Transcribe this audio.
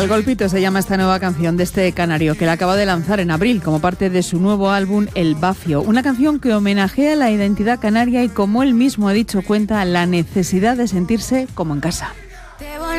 El Golpito se llama esta nueva canción de este canario que la acaba de lanzar en abril como parte de su nuevo álbum El Bafio. Una canción que homenajea la identidad canaria y, como él mismo ha dicho, cuenta la necesidad de sentirse como en casa.